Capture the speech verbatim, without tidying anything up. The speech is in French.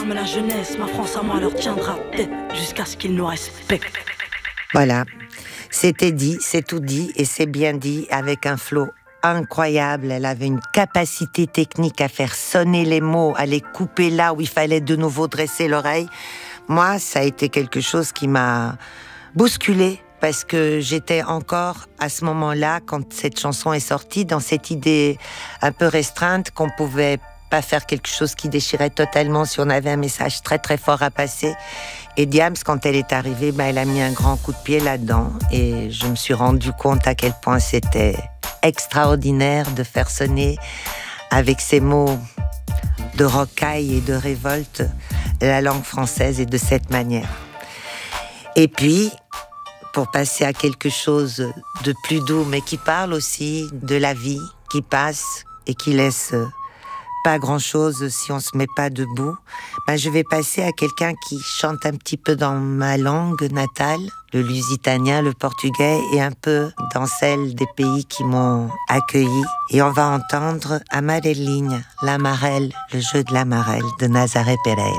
Mais la jeunesse, ma France à moi leur tiendra tête jusqu'à ce qu'ils nous respectent. Voilà, c'était dit, c'est tout dit et c'est bien dit avec un flow incroyable. Elle avait une capacité technique à faire sonner les mots, à les couper là où il fallait de nouveau dresser l'oreille. Moi, ça a été quelque chose qui m'a bousculée parce que j'étais encore à ce moment-là, quand cette chanson est sortie, dans cette idée un peu restreinte qu'on pouvait pas faire quelque chose qui déchirait totalement si on avait un message très très fort à passer. Et Diams, quand elle est arrivée, bah, elle a mis un grand coup de pied là-dedans et je me suis rendu compte à quel point c'était extraordinaire de faire sonner avec ces mots de rocaille et de révolte la langue française et de cette manière. Et puis, pour passer à quelque chose de plus doux, mais qui parle aussi de la vie qui passe et qui laisse pas grand-chose si on se met pas debout, ben je vais passer à quelqu'un qui chante un petit peu dans ma langue natale, le lusitanien, le portugais, et un peu dans celle des pays qui m'ont accueilli. Et on va entendre Amarelinha, l'amarelle, le jeu de l'amarelle de Nazaré Pereira.